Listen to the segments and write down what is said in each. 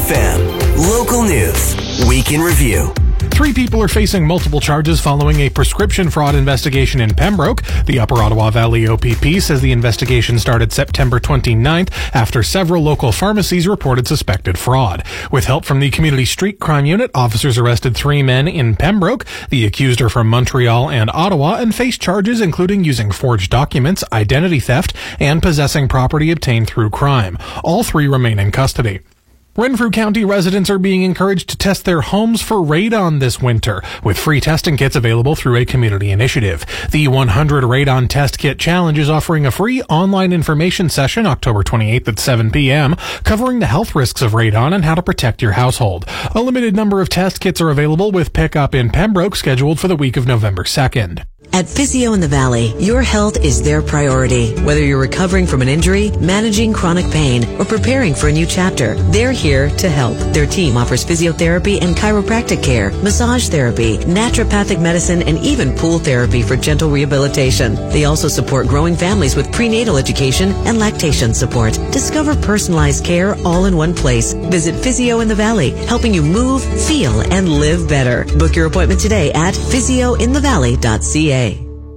FM. Local news. Week in Review. 3 people are facing multiple charges following a prescription fraud investigation in Pembroke. The Upper Ottawa Valley OPP says the investigation started September 29th after several local pharmacies reported suspected fraud. With help from the Community Street Crime Unit, officers arrested 3 men in Pembroke. The accused are from Montreal and Ottawa and face charges including using forged documents, identity theft, and possessing property obtained through crime. All 3 remain in custody. Renfrew County residents are being encouraged to test their homes for radon this winter, with free testing kits available through a community initiative. The 100 Radon Test Kit Challenge is offering a free online information session October 28th at 7 p.m., covering the health risks of radon and how to protect your household. A limited number of test kits are available, with pickup in Pembroke scheduled for the week of November 2nd. At Physio in the Valley, your health is their priority. Whether you're recovering from an injury, managing chronic pain, or preparing for a new chapter, they're here to help. Their team offers physiotherapy and chiropractic care, massage therapy, naturopathic medicine, and even pool therapy for gentle rehabilitation. They also support growing families with prenatal education and lactation support. Discover personalized care all in one place. Visit Physio in the Valley, helping you move, feel, and live better. Book your appointment today at physiointhevalley.ca.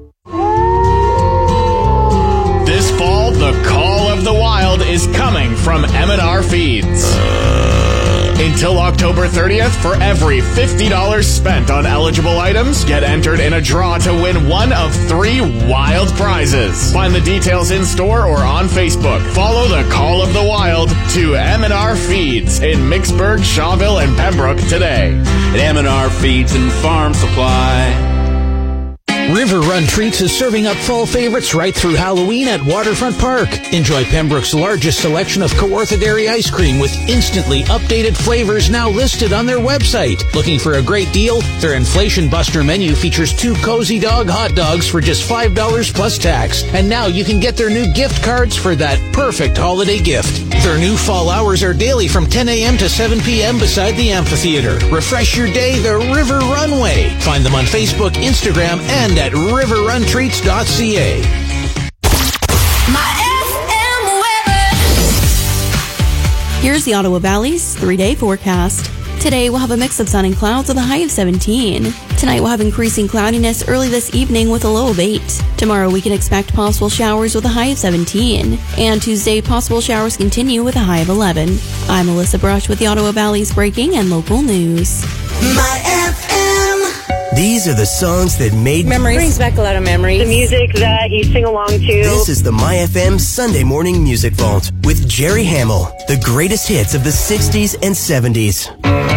This fall, the Call of the Wild is coming from M&R Feeds. Until October 30th, for every $50 spent on eligible items, get entered in a draw to win one of 3 wild prizes. Find the details in store or on Facebook. Follow the Call of the Wild to M&R Feeds in Mixburg, Shawville, and Pembroke today. At M&R Feeds and Farm Supply. River Run Treats is serving up fall favorites right through Halloween at Waterfront Park. Enjoy Pembroke's largest selection of Kawartha Dairy ice cream with instantly updated flavors now listed on their website. Looking for a great deal? Their Inflation Buster menu features 2 Cozy Dog hot dogs for just $5 plus tax. And now you can get their new gift cards for that perfect holiday gift. Their new fall hours are daily from 10 a.m. to 7 p.m. beside the amphitheater. Refresh your day the River Runway. Find them on Facebook, Instagram, and at riverruntreats.ca. Here's the Ottawa Valley's 3-day forecast. Today we'll have a mix of sun and clouds with a high of 17. Tonight we'll have increasing cloudiness early this evening with a low of 8. Tomorrow we can expect possible showers with a high of 17. And Tuesday, possible showers continue with a high of 11. I'm Melissa Brush with the Ottawa Valley's breaking and local news. My FM. These are the songs that made memories. Brings back a lot of memories. The music that you sing along to. This is the My FM Sunday Morning Music Vault with Jerry Hamill. The greatest hits of the 60s and 70s.